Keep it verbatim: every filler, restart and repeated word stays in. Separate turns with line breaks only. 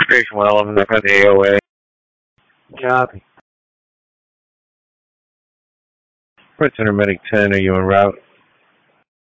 Station one eleven, I've got the A O A. Copy. Freight Center Medic ten, are you en route?